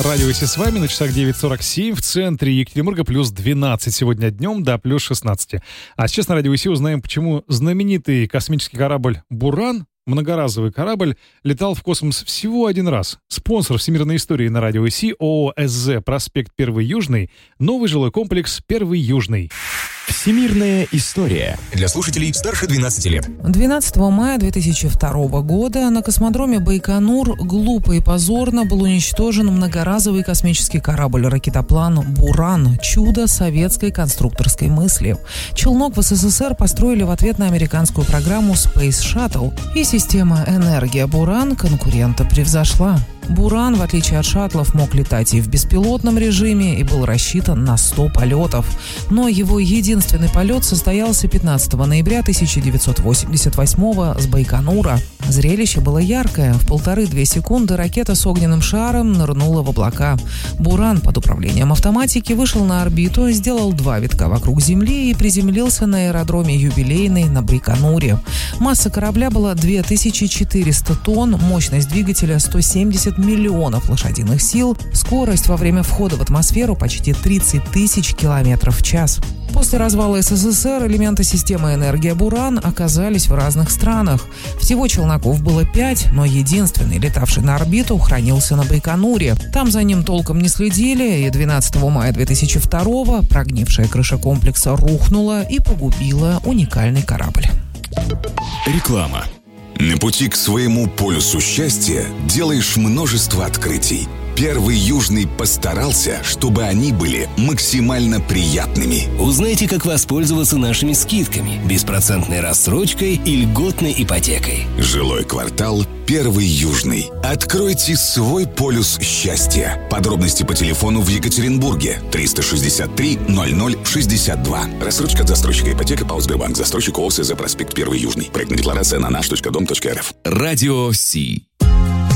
Радио ИС с вами на часах 9:47 в центре Екатеринбурга, плюс 12 сегодня днем, до плюс 16. А сейчас на Радио ИС узнаем, почему знаменитый космический корабль «Буран», многоразовый корабль, летал в космос всего один раз. Спонсор всемирной истории на Радио ИС ООО СЗ «Проспект 1 Южный», новый жилой комплекс «1 Южный». Всемирная история. Для слушателей старше 12 лет. 12 мая 2002 года на космодроме Байконур глупо и позорно был уничтожен многоразовый космический корабль-ракетоплан «Буран» – чудо советской конструкторской мысли. Челнок в СССР построили в ответ на американскую программу Space Shuttle, и система «Энергия Буран» конкурента превзошла. «Буран», в отличие от шаттлов, мог летать и в беспилотном режиме и был рассчитан на 100 полетов. Но его единственный полет состоялся 15 ноября 1988 с Байконура. Зрелище было яркое. В 1,5-2 секунды ракета с огненным шаром нырнула в облака. «Буран» под управлением автоматики вышел на орбиту, сделал 2 витка вокруг Земли и приземлился на аэродроме «Юбилейный» на Байконуре. Масса корабля была 2400 тонн, мощность двигателя 170 миллионов лошадиных сил, скорость во время входа в атмосферу почти 30 тысяч километров в час. После развала СССР элементы системы «Энергия Буран» оказались в разных странах. Всего челноков было 5, но единственный, летавший на орбиту, хранился на Байконуре. Там за ним толком не следили, и 12 мая 2002-го прогнившая крыша комплекса рухнула и погубила уникальный корабль. Реклама. На пути к своему полюсу счастья делаешь множество открытий. 1 Южный постарался, чтобы они были максимально приятными. Узнайте, как воспользоваться нашими скидками, беспроцентной рассрочкой и льготной ипотекой. Жилой квартал 1 Южный. Откройте свой полюс счастья. Подробности по телефону в Екатеринбурге 363 0062. Рассрочка от застройщика ипотека ПАО Сбербанк. Застройщик ООО СЗ «Проспект 1 Южный». Проектная декларация на nаш.дом.рф. Радио Си.